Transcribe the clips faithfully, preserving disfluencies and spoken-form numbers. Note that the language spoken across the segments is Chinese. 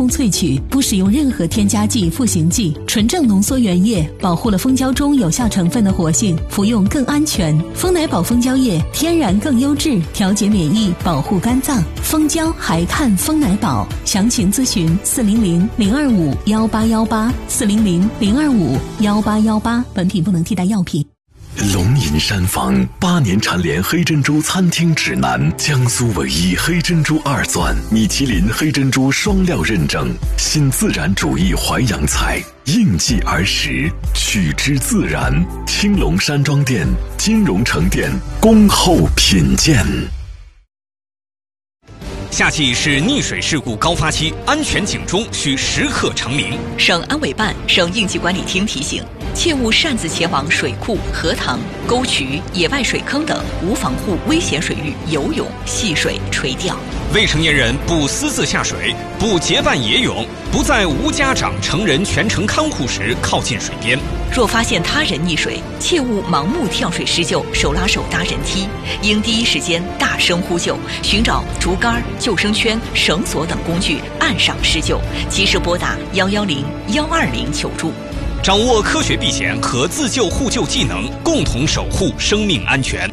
工萃取，不使用任何添加剂、赋形剂，纯正浓缩原液，保护了蜂胶中有效成分的活性，服用更安全。蜂奶宝蜂胶液天然更优质，调节免疫，保护肝脏。蜂胶还看蜂奶宝，详情咨询四零零零二五幺八幺八四零零零二五幺八幺八。本品不能替代药品。 龙吟山房八年蝉联黑珍珠餐厅指南，江苏唯一黑珍珠二钻，米其林黑珍珠双料认证，新自然主义淮扬菜，应季而食，取之自然。青龙山庄店、金融城店恭候品鉴。 夏季是溺水事故高发期，安全警钟需时刻长鸣。 省安委办、省应急管理厅提醒，切勿擅自前往水库、河塘、沟渠、野外水坑等无防护危险水域游泳、戏水、垂钓。 未成年人不私自下水，不结伴野泳，不在无家长成人全程看护时靠近水边。 若发现他人溺水，切勿盲目跳水施救、手拉手搭人梯，应第一时间大声呼救，寻找竹竿、救生圈、绳索等工具岸上施救，及时拨打幺幺零、幺二零求助。 掌握科学避险和自救互救技能，共同守护生命安全。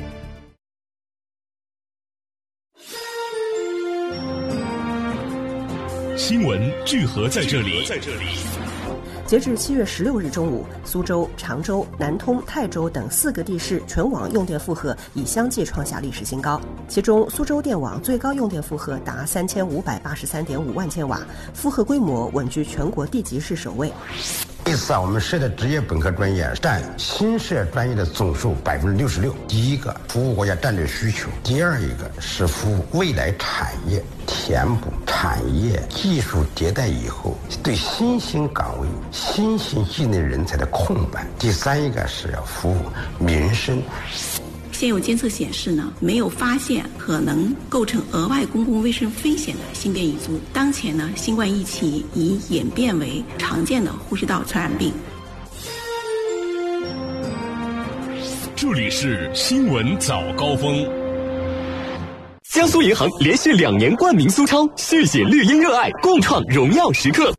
新闻聚合在这里。 截至七月十六日中午，苏州、常州、南通、泰州等四个地市全网用电负荷已相继创下历史新高。其中，苏州电网最高用电负荷达三千五百八十三点五万千瓦，负荷规模稳居全国地级市首位。 这次啊，我们设的职业本科专业占新设专业的总数百分之六十六。第一个，服务国家战略需求；第二一个是服务未来产业，填补产业技术迭代以后对新兴岗位、新兴技能人才的空白；第三一个是要服务民生。 现有监测显示呢，没有发现可能构成额外公共卫生风险的新变异株。当前呢，新冠疫情已演变为常见的呼吸道传染病。 这里是新闻早高峰。 江苏银行连续两年冠名苏超，续写绿茵热爱，共创荣耀时刻。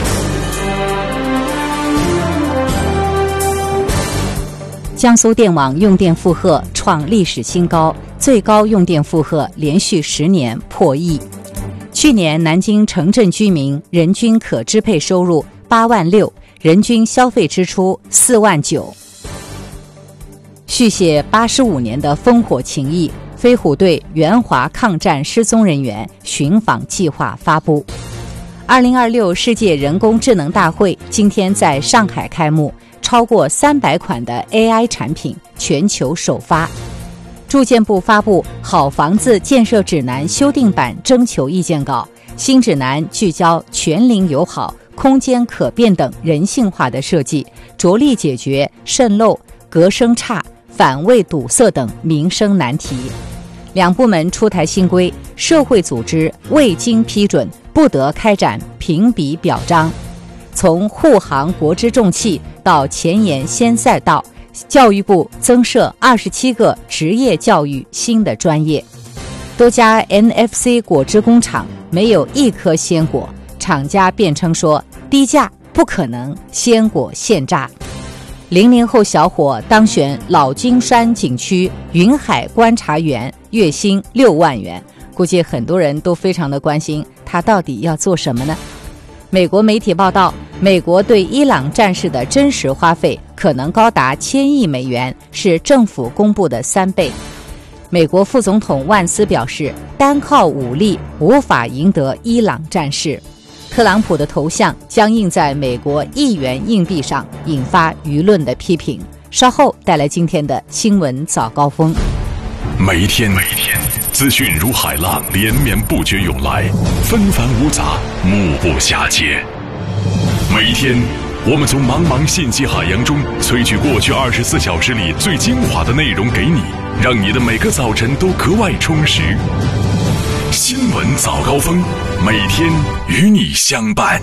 江苏电网用电负荷创历史新高，最高用电负荷连续十年破亿。去年南京城镇居民人均可支配收入八万六，人均消费支出四万九。续写八十五年的烽火情谊，飞虎队援华抗战失踪人员寻访计划发布。二零二六世界人工智能大会今天在上海开幕。超过三百款的 A I 产品全球首发。住建部发布《好房子建设指南》修订版征求意见稿，新指南聚焦全龄友好、空间可变等人性化的设计，着力解决渗漏、隔声差、反位堵塞等民生难题。两部门出台新规，社会组织未经批准不得开展评比表彰。从护航国之重器到前沿先赛道，教育部增设二十七个职业教育新的专业。多家 N F C 果汁工厂没有一颗鲜果，厂家辩称说低价不可能，鲜果现榨。零零后小伙当选老君山景区云海观察员，月薪六万元，估计很多人都非常的关心他到底要做什么呢？美国媒体报道，美国对伊朗战事的真实花费可能高达千亿美元，是政府公布的三倍。美国副总统万斯表示，单靠武力无法赢得伊朗战事。特朗普的头像将印在美国一元硬币上，引发舆论的批评。稍后带来今天的新闻早高峰。 每天每天资讯如海浪连绵不绝涌来，纷繁芜杂，目不暇接。每天我们从茫茫信息海洋中萃取过去二十四小时里最精华的内容给你，让你的每个早晨都格外充实。新闻早高峰，每天与你相伴。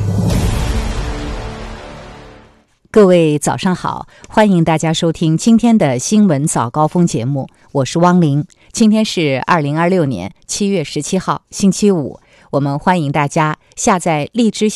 各位早上好，欢迎大家收听今天的新闻早高峰节目，我是汪玲。今天是二零二六年七月十七号星期五，我们欢迎大家下载荔枝